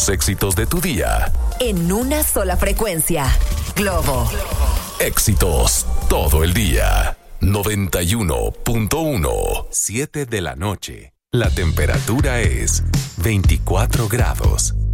los éxitos de tu día. En una sola frecuencia. Globo. Éxitos todo el día. 91.1. 7 de la noche. La temperatura es 24 grados.